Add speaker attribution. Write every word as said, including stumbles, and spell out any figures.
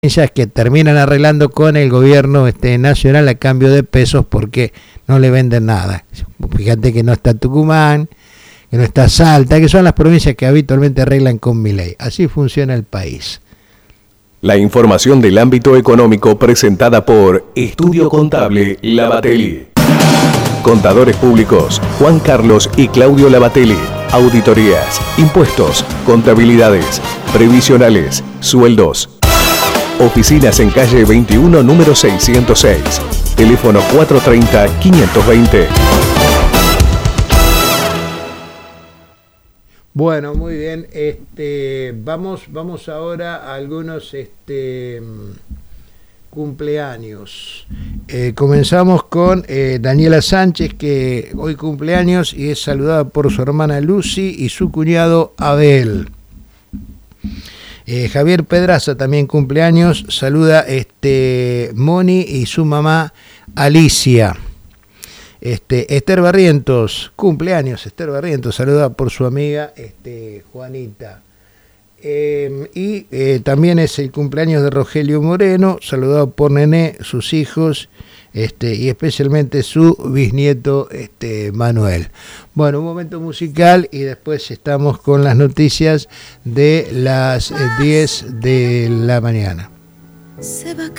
Speaker 1: que terminan arreglando con el gobierno este, nacional a cambio de pesos porque no le venden nada. Fíjate que no está Tucumán, que no está Salta, que son las provincias que habitualmente arreglan con Milei. Así funciona el país.
Speaker 2: La información del ámbito económico presentada por Estudio Contable Lavatelli. Contadores públicos Juan Carlos y Claudio Lavatelli. Auditorías, impuestos, contabilidades, previsionales, sueldos. Oficinas en calle veintiuno, número seiscientos seis. Teléfono cuatro tres cero, cinco dos cero.
Speaker 1: Bueno, muy bien. Este, vamos, vamos ahora a algunos este, cumpleaños. Eh, comenzamos con eh, Daniela Sánchez, que hoy cumpleaños y es saludada por su hermana Lucy y su cuñado Abel. Eh, Javier Pedraza también cumpleaños, saluda este, Moni y su mamá Alicia. Este, Esther Barrientos, cumpleaños, Esther Barrientos, saluda por su amiga este, Juanita. Eh, y eh, también es el cumpleaños de Rogelio Moreno, saludado por Nené, sus hijos, este, y especialmente su bisnieto este, Manuel. Bueno, un momento musical y después estamos con las noticias de las diez de la mañana.
Speaker 3: Se va